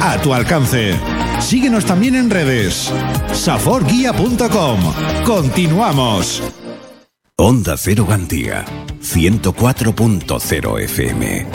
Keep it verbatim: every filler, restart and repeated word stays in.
a tu alcance. Síguenos también en redes. safor guía punto com. Continuamos. Onda Cero Gandía, ciento cuatro punto cero F M.